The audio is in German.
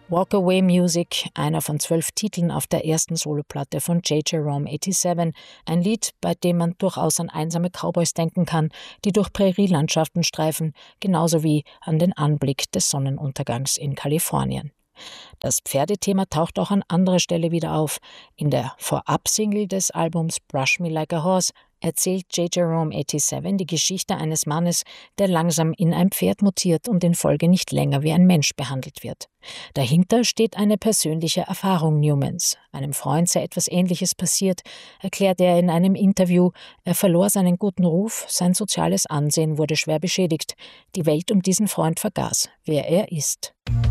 Walk Away Music, einer von 12 Titeln auf der ersten Soloplatte von J. Jerome 87, ein Lied, bei dem man durchaus an einsame Cowboys denken kann, die durch Prärielandschaften streifen, genauso wie an den Anblick des Sonnenuntergangs in Kalifornien. Das Pferdethema taucht auch an anderer Stelle wieder auf. In der Vorab-Single des Albums Brush Me Like a Horse erzählt J. Jerome 87 die Geschichte eines Mannes, der langsam in ein Pferd mutiert und in Folge nicht länger wie ein Mensch behandelt wird. Dahinter steht eine persönliche Erfahrung Newmans. Einem Freund sei etwas Ähnliches passiert, erklärt er in einem Interview. Er verlor seinen guten Ruf, sein soziales Ansehen wurde schwer beschädigt. Die Welt um diesen Freund vergaß, wer er ist.